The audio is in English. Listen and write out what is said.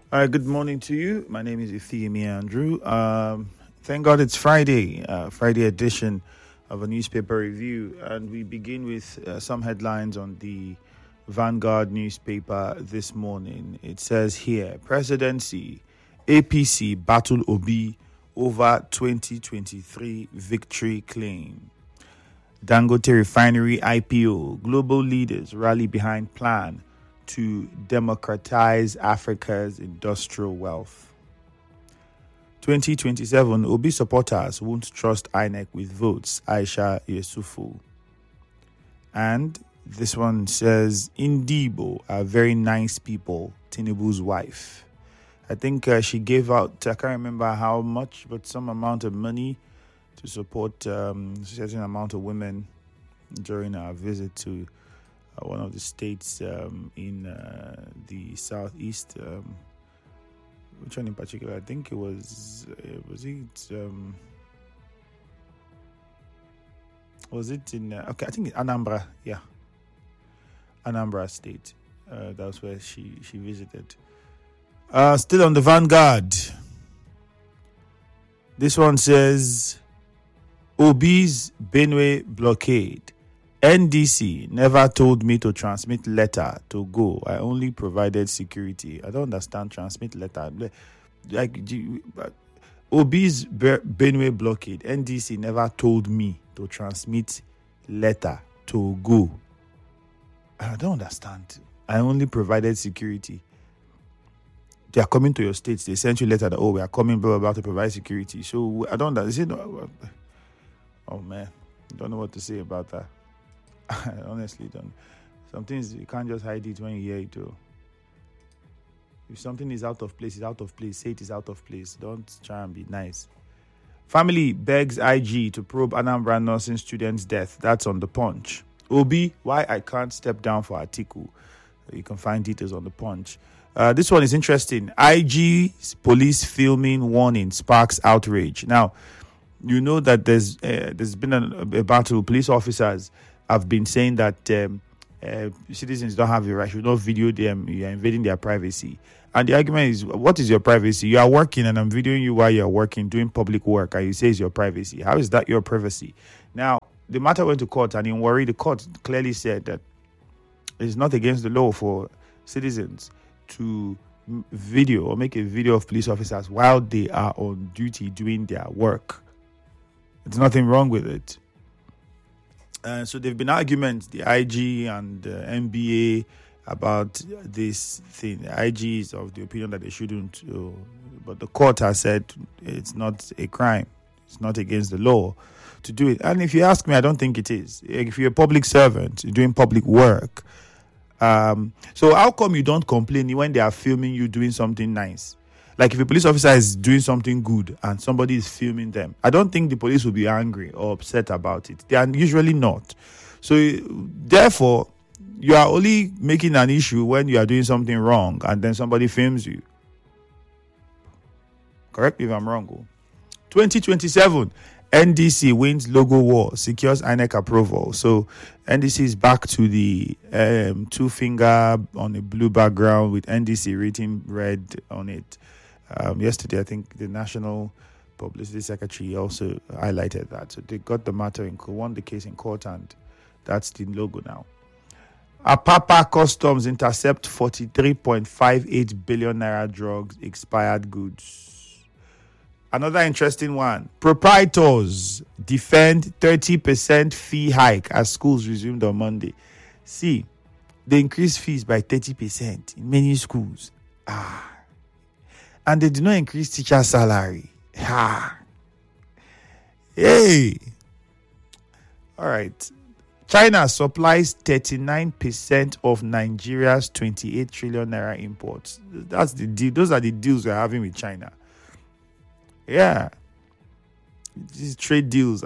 Good morning to you. My name is Ifeimi Andrew. Thank God it's Friday, Friday edition of a newspaper review. And we begin with some headlines on the Vanguard newspaper this morning. It says here, Presidency, APC battle Obi over 2023 victory claim. Dangote Refinery IPO, global leaders rally behind plan to democratize Africa's industrial wealth. 2027, Obi supporters won't trust INEC with votes, Aisha Yesufu. And this one says, Indibo are very nice people, Tinubu's wife. I think she gave out, I can't remember how much, but some amount of money to support a certain amount of women during our visit to one of the states in the southeast. Which one in particular? I think it was in I think Anambra. Yeah, Anambra State. That's where she visited. Still on the Vanguard. This one says Obi's Benue blockade. NDC never told me to transmit letter to go. I only provided security. I don't understand transmit letter. Like Obi's Benue blockade. NDC never told me to transmit letter to go. I don't understand. I only provided security. They are coming to your states. They sent you a letter that, we are coming, blah, blah, blah, to provide security. So I don't understand. Oh, man. I don't know what to say about that. I honestly don't. Some things you can't just hide it when you hear it. Too. If something is out of place, it's out of place. Say it is out of place. Don't try and be nice. Family begs IG to probe Anambra nursing student's death. That's on the Punch. Obi, why I can't step down for Atiku. You can find details on the Punch. This one is interesting. IG's police filming warning sparks outrage. Now, you know that there's been a battle. Police officers have been saying that citizens don't have the right, should not video them, you are invading their privacy. And the argument is, what is your privacy? You are working and I'm videoing you while you're working, doing public work, and you say it's your privacy. How is that your privacy? Now, the matter went to court, and in Warri, the court clearly said that it's not against the law for citizens to video or make a video of police officers while they are on duty doing their work. There's nothing wrong with it. So there have been arguments, the IG and the NBA, about this thing. The IG is of the opinion that they shouldn't, but the court has said it's not a crime. It's not against the law to do it. And if you ask me, I don't think it is. If you're a public servant, you're doing public work. So how come you don't complain when they are filming you doing something nice? Like if a police officer is doing something good and somebody is filming them, I don't think the police will be angry or upset about it. They are usually not. So therefore, you are only making an issue when you are doing something wrong and then somebody films you. Correct me if I'm wrong. 2027, NDC wins logo war, secures INEC approval. So NDC is back to the two finger on a blue background with NDC written red on it. Yesterday, I think the National Publicity Secretary also highlighted that. So they got the matter won the case in court, and that's the logo now. Apapa Customs intercept 43.58 billion naira drugs, expired goods. Another interesting one. Proprietors defend 30% fee hike as schools resumed on Monday. See, they increased fees by 30% in many schools. And they did not increase teacher salary. Hey. All right. China supplies 39% of Nigeria's 28 trillion naira imports. That's the deal. Those are the deals we're having with China. Yeah. These trade deals